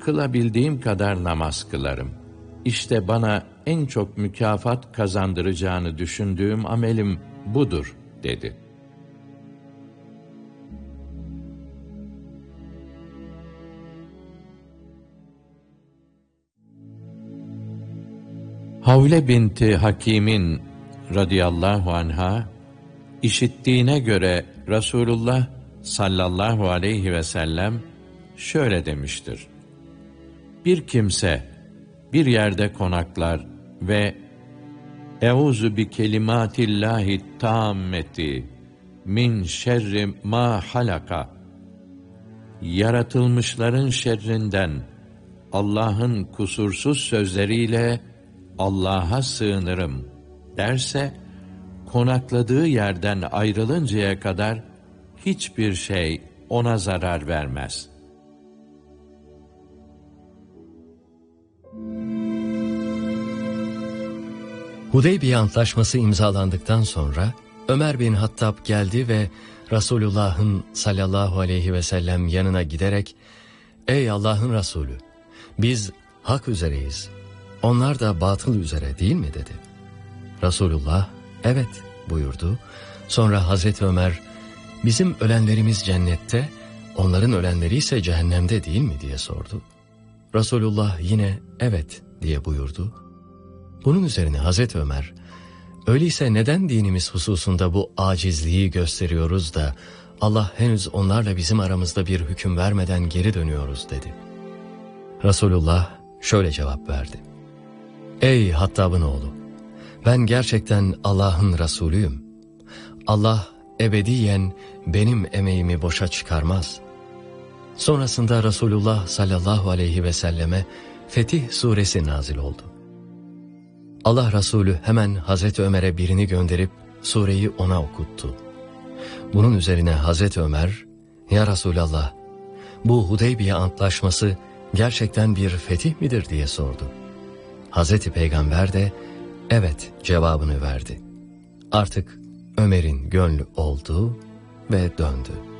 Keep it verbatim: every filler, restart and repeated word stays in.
kılabildiğim kadar namaz kılarım. İşte bana en çok mükafat kazandıracağını düşündüğüm amelim budur, dedi. Havle binti Hakim'in radıyallahu anha, işittiğine göre Resulullah sallallahu aleyhi ve sellem şöyle demiştir: bir kimse bir yerde konaklar ve "Euzu bi kelimatillahi tammeti min şerri ma halaka" yaratılmışların şerrinden Allah'ın kusursuz sözleriyle Allah'a sığınırım derse, konakladığı yerden ayrılıncaya kadar hiçbir şey ona zarar vermez. Hudeybiye Antlaşması imzalandıktan sonra Ömer bin Hattab geldi ve Resulullah'ın sallallahu aleyhi ve sellem yanına giderek "Ey Allah'ın Resulü, biz hak üzereyiz. Onlar da batıl üzere değil mi?" dedi. Resulullah "Evet" buyurdu. Sonra Hazreti Ömer "Bizim ölenlerimiz cennette, onların ölenleri ise cehennemde değil mi?" diye sordu. Resulullah yine "Evet" diye buyurdu. Bunun üzerine Hazreti Ömer, "Öyleyse neden dinimiz hususunda bu acizliği gösteriyoruz da Allah henüz onlarla bizim aramızda bir hüküm vermeden geri dönüyoruz?" dedi. Resulullah şöyle cevap verdi: "Ey Hattab'ın oğlu, ben gerçekten Allah'ın Resulüyüm. Allah ebediyen benim emeğimi boşa çıkarmaz." Sonrasında Resulullah sallallahu aleyhi ve selleme Fetih suresi nazil oldu. Allah Resulü hemen Hazreti Ömer'e birini gönderip sureyi ona okuttu. Bunun üzerine Hazreti Ömer, "Ya Resulallah, bu Hudeybiye Antlaşması gerçekten bir fetih midir?" diye sordu. Hazreti Peygamber de "Evet" cevabını verdi. Artık Ömer'in gönlü oldu ve döndü.